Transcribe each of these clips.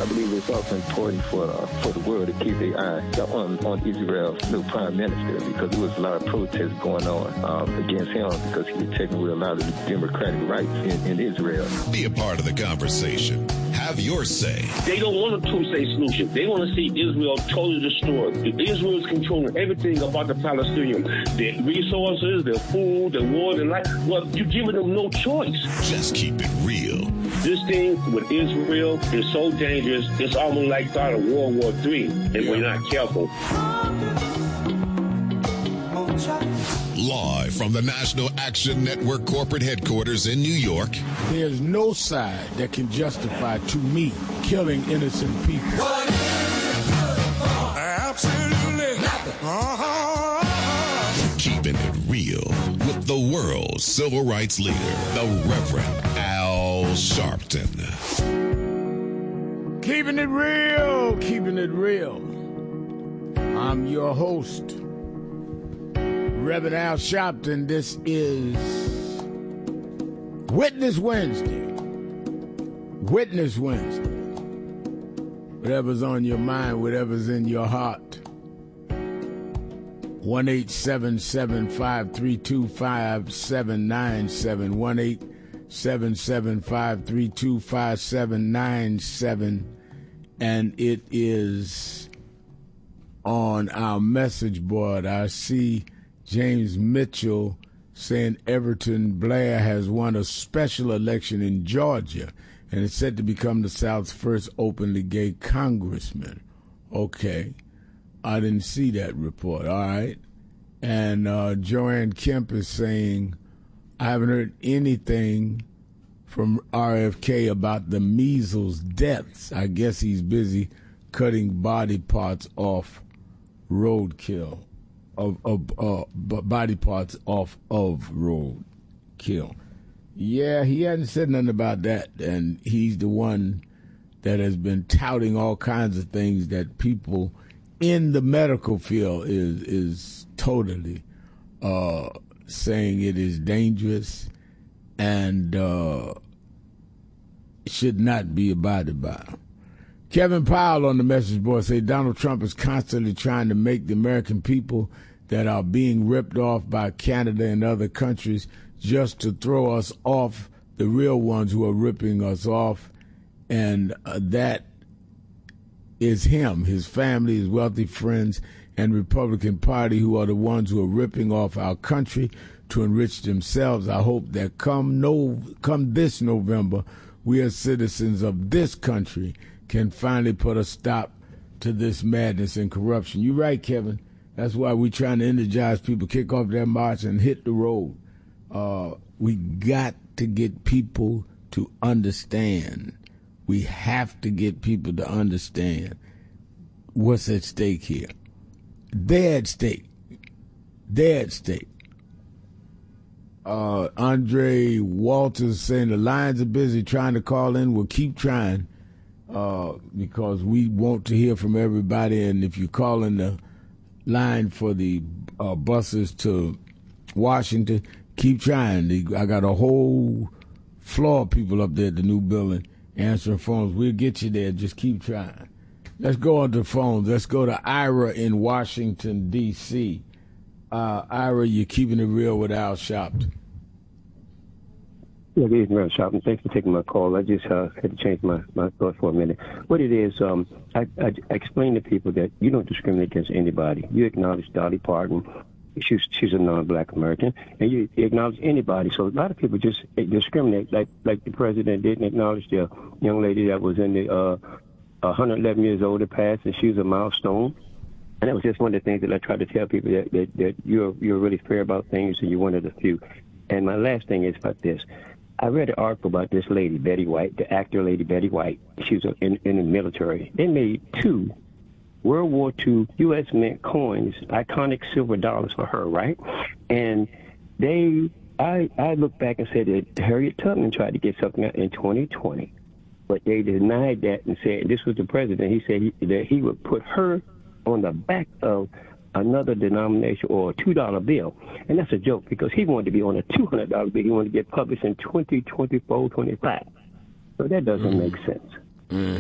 I believe it's also important for the world to keep their eye on Israel's new prime minister, because there was a lot of protests going on against him because he was taking away a lot of the democratic rights in Israel. Be a part of the conversation. Have your say. They don't want a two-state solution. They want to see Israel totally destroyed. Israel is controlling everything about the Palestinians. Their resources, their food, their water, their life. Well, you're giving them no choice. Just keep it real. This thing with Israel is so dangerous, it's almost like start of World War III, if we're not careful. Live from the National Action Network corporate headquarters in New York. There's no side that can justify, to me, killing innocent people. Absolutely nothing. Keeping it real with the world's civil rights leader, the Reverend Al Sharpton. Keeping it real, keeping it real. I'm your host, Reverend Al Sharpton. This is Witness Wednesday. Witness Wednesday. Whatever's on your mind, whatever's in your heart. 1-877-532-5797. 1-877-532-5797. And it is on our message board. I see James Mitchell saying Everton Blair has won a special election in Georgia and is set to become the South's first openly gay congressman. Okay. I didn't see that report. All right. And Joanne Kemp is saying, I haven't heard anything from RFK about the measles deaths. I guess he's busy cutting body parts off roadkill. Body parts off of roadkill. Yeah, he hadn't said nothing about that, and he's the one that has been touting all kinds of things that people in the medical field is totally saying it is dangerous and should not be abided by. Kevin Powell on the message board say Donald Trump is constantly trying to make the American people that are being ripped off by Canada and other countries just to throw us off the real ones who are ripping us off. And that is him, his family, his wealthy friends, and Republican Party who are the ones who are ripping off our country to enrich themselves. I hope that come this November, we as citizens of this country can finally put a stop to this madness and corruption. You're right, Kevin. That's why we're trying to energize people, kick off their march, and hit the road. We got to get people to understand. We have to get people to understand what's at stake here. They're at stake. They're at stake. Andre Walters saying the lines are busy trying to call in. We'll keep trying because we want to hear from everybody. And if you call in the line for the buses to Washington, keep trying. I got a whole floor of people up there at the new building answering phones. We'll get you there. Just keep trying. Let's go on to phones. Let's go to Ira in Washington, D.C. Ira, you're keeping it real with Al Sharpton. Yeah, good evening, Reverend Sharpton. Thanks for taking my call. I just had to change my thought for a minute. What it is, I explain to people that you don't discriminate against anybody. You acknowledge Dolly Parton. She's a non-black American, and you acknowledge anybody. So a lot of people just discriminate, like the president didn't acknowledge the young lady that was in the 111 years old that passed, and she was a milestone. And that was just one of the things that I try to tell people, that you're really fair about things, and you're one of the few. And my last thing is about this. I read an article about this lady, Betty White, the actor lady Betty White. She was in the military. They made 2 World War II U.S. Mint coins, iconic silver dollars for her, right? And I looked back and said that Harriet Tubman tried to get something out in 2020, but they denied that and said, this was the president, he said that he would put her on the back of another denomination or a $2 bill. And that's a joke because he wanted to be on a $200 bill. He wanted to get published in 2024, 25. So that doesn't make sense. Mm-hmm.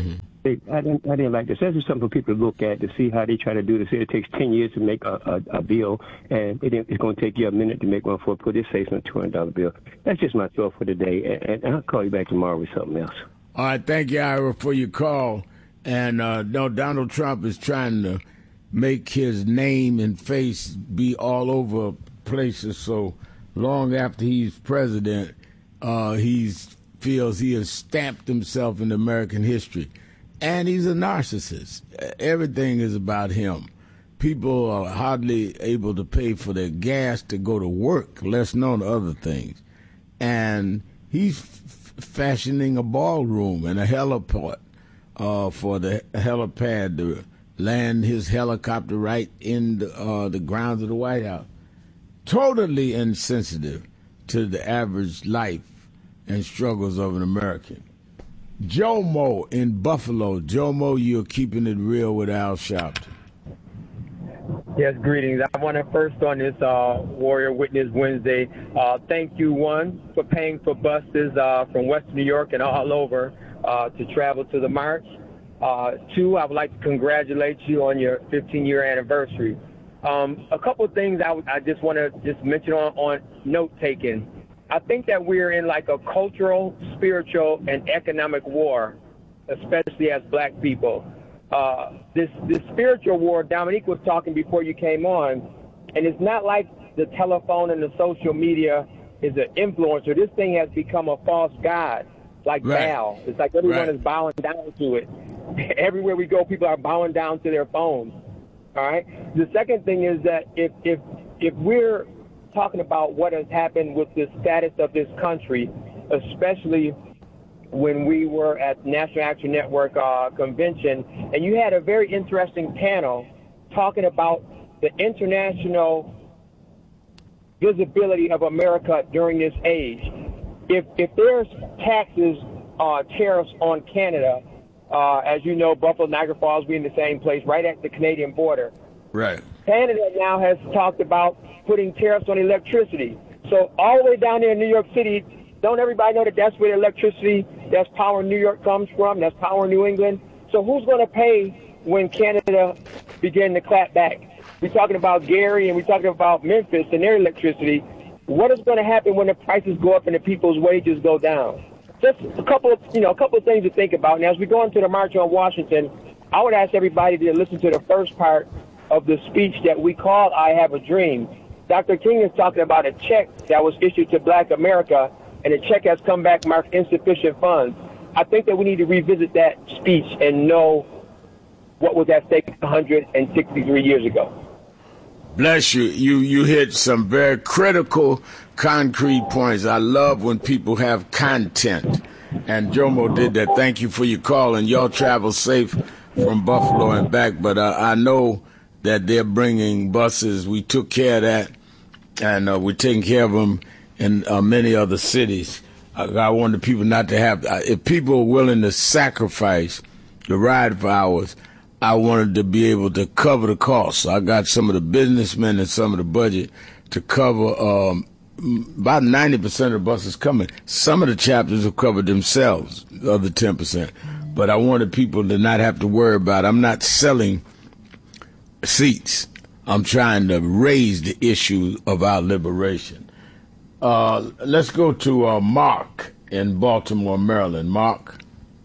I didn't like this. That's just something for people to look at to see how they try to do this. It takes 10 years to make a bill, and it's going to take you a minute to make one for put this face on a $200 bill. That's just my thought for today, and I'll call you back tomorrow with something else. All right, thank you, Ira, for your call. And no, Donald Trump is trying to make his name and face be all over places. So long after he's president, he feels he has stamped himself in American history. And he's a narcissist. Everything is about him. People are hardly able to pay for their gas to go to work, less known other things. And he's fashioning a ballroom and a heliport for the helipad to land his helicopter right in the grounds of the White House. Totally insensitive to the average life and struggles of an American. Jomo in Buffalo. Jomo, you're keeping it real with Al Sharpton. Yes, greetings. I want to first on this Warrior Witness Wednesday, thank you, one, for paying for buses from Western New York and all over to travel to the march. Two, I would like to congratulate you on your 15-year anniversary. A couple of things I just want to just mention on note-taking. I think that we're in like a cultural, spiritual, and economic war, especially as black people. This spiritual war, Dominique was talking before you came on, and it's not like the telephone and the social media is an influencer. This thing has become a false god, like Baal. It's like everyone is bowing down to it. Everywhere we go, people are bowing down to their phones. All right. The second thing is that if we're talking about what has happened with the status of this country, especially when we were at National Action Network convention, and you had a very interesting panel talking about the international visibility of America during this age. If there's taxes, tariffs on Canada, as you know, Buffalo, Niagara Falls, we're in the same place, right at the Canadian border. Right. Canada now has talked about putting tariffs on electricity. So all the way down there in New York City, don't everybody know that that's where the electricity that's powering New York comes from, that's powering New England? So who's going to pay when Canada begin to clap back? We're talking about Gary and we're talking about Memphis and their electricity. What is going to happen when the prices go up and the people's wages go down? Just a couple of things to think about. And as we go into the March on Washington, I would ask everybody to listen to the first part of the speech that we call I Have a Dream. Dr. King is talking about a check that was issued to Black America, and the check has come back marked insufficient funds. I think that we need to revisit that speech and know what was at stake 163 years ago. Bless you. You hit some very critical, concrete points. I love when people have content, and Jomo did that. Thank you for your call, and y'all travel safe from Buffalo and back. But I know that they're bringing buses. We took care of that, and we're taking care of them in many other cities. I want the people not to have, if people are willing to sacrifice the ride for hours, I wanted to be able to cover the costs. So I got some of the businessmen and some of the budget to cover about 90% of the buses coming. Some of the chapters have covered themselves, the other 10%. But I wanted people to not have to worry about it. I'm not selling seats. I'm trying to raise the issue of our liberation. Let's go to Mark in Baltimore, Maryland. Mark.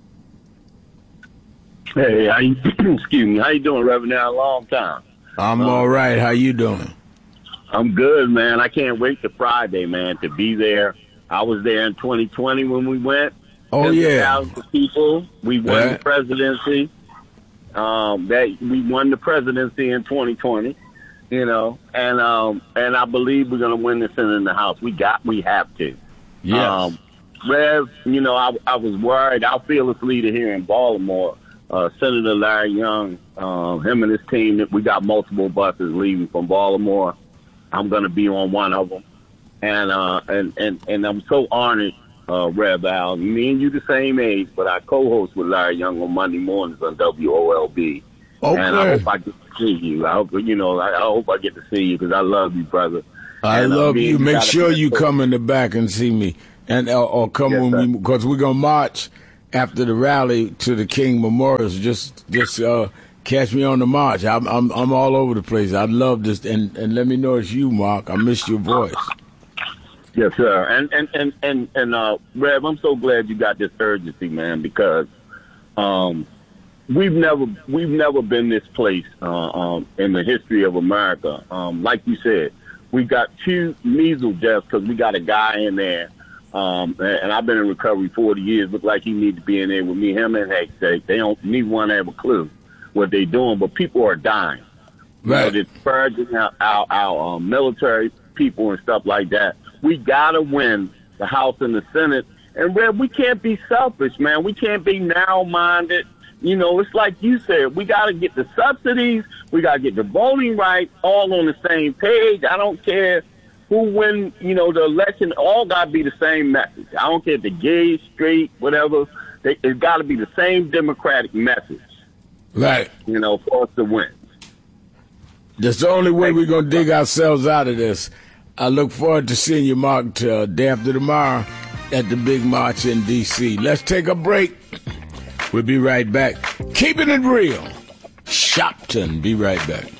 Hey, excuse me. How you doing, Reverend? A long time. I'm all right. How you doing? I'm good, man. I can't wait to Friday, man, to be there. I was there in 2020 when we went. Oh, yeah. 1,000 people. We won the presidency. We won the presidency in 2020. You know, and I believe we're gonna win this in the House. We have to. Yes. Rev, you know, I was worried. Our fearless leader here in Baltimore, Senator Larry Young, him and his team, that we got multiple buses leaving from Baltimore. I'm gonna be on one of them, and I'm so honored, Rev Al. Me and you the same age, but I co-host with Larry Young on Monday mornings on WOLB. Okay. And I hope I get to see you. I hope I get to see you because I love you, brother. I love you. Make sure you come in the back and see me, and or come when we, because we're gonna march after the rally to the King Memorials. Just catch me on the march. I'm all over the place. I'd love this, and let me know it's you, Mark. I missed your voice. Yes, sir. And Rev, I'm so glad you got this urgency, man, because we've never been this place in the history of America. Like you said, we got 2 measles deaths because we got a guy in there, and I've been in recovery 40 years. Look like he needs to be in there with me. Him and Heck, they don't need one to have a clue what they're doing, but people are dying. Right. You know, they're purging our military people and stuff like that. We got to win the House and the Senate. And, Rev, we can't be selfish, man. We can't be narrow-minded. You know, it's like you said, we got to get the subsidies. We got to get the voting rights all on the same page. I don't care who win, you know, the election. All got to be the same message. I don't care if they're gay, straight, whatever. It's got to be the same democratic message. Right. You know, for us to win. That's the only way we're going to dig ourselves out of this. I look forward to seeing you, Mark, day after tomorrow at the big march in D.C. Let's take a break. We'll be right back. Keeping it real. Shopton. Be right back.